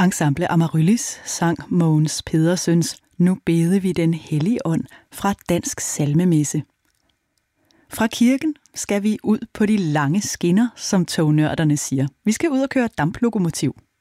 Ensemble Amaryllis sang Mogens Pedersens Nu bede vi den hellige ånd fra Dansk Salmemesse. Fra kirken skal vi ud på de lange skinner, som tognørderne siger. Vi skal ud og køre damplokomotiv.